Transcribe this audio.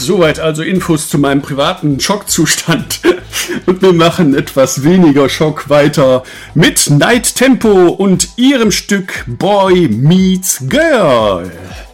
Soweit also Infos zu meinem privaten Schockzustand. Und wir machen etwas weniger Schock weiter mit Night Tempo und ihrem Stück Boy Meets Girl.